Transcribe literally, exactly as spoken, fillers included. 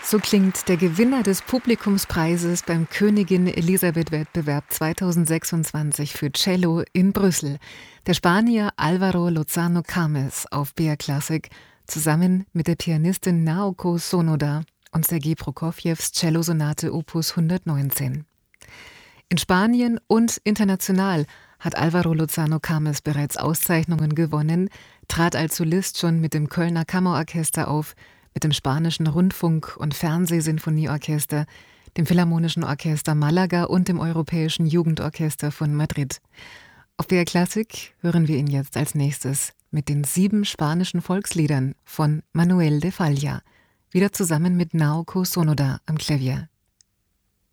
So klingt der Gewinner des Publikumspreises beim Königin-Elisabeth-Wettbewerb zweitausendsechsundzwanzig für Cello in Brüssel, der Spanier Álvaro Lozano Cames auf B R Classic, zusammen mit der Pianistin Naoko Sonoda und Sergei Prokofjews Cellosonate Opus hundertneunzehn. In Spanien und international hat Álvaro Lozano Cames bereits Auszeichnungen gewonnen, trat als Solist schon mit dem Kölner Kammerorchester auf, mit dem spanischen Rundfunk- und Fernsehsinfonieorchester, dem Philharmonischen Orchester Malaga und dem Europäischen Jugendorchester von Madrid. Auf B R Classic hören wir ihn jetzt als nächstes mit den sieben spanischen Volksliedern von Manuel de Falla, wieder zusammen mit Naoko Sonoda am Klavier.